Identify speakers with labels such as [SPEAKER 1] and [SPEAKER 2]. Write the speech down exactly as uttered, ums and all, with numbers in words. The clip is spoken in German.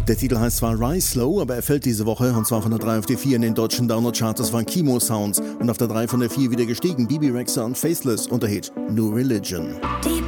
[SPEAKER 1] Der Titel heißt zwar Rise Slow, aber er fällt diese Woche, und zwar von der drei auf die vier in den deutschen Download-Charts. Das waren Chemo Sounds und auf der drei von der vier wieder gestiegen, Bibi Rexha und Faceless und der Hit New Religion.